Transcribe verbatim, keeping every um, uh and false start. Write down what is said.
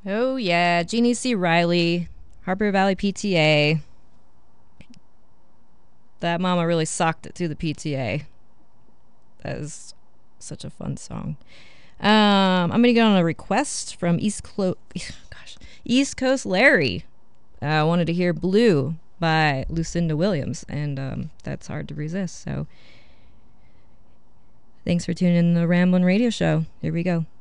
Oh, yeah. Jeannie C. Riley, Harper Valley P T A. That mama really socked it through the P T A. That is such a fun song. Um, I'm going to get on a request from East, Clo- gosh, East Coast Larry. I uh, wanted to hear Blue by Lucinda Williams, and um, that's hard to resist. So thanks for tuning in to the Ramblin' Radio Show. Here we go.